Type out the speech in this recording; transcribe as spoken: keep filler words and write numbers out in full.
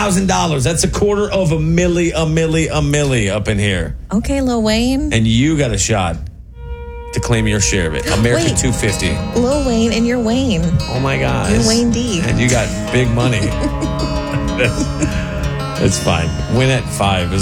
thousand dollars. That's a quarter of a milli, a milli, a milli up in here. Okay, Lil Wayne. And you got a shot to claim your share of it. American Wait. two fifty. Lil Wayne and you're Wayne. Oh my gosh. You're Wayne D. And you got big money. That's fine. Win at five is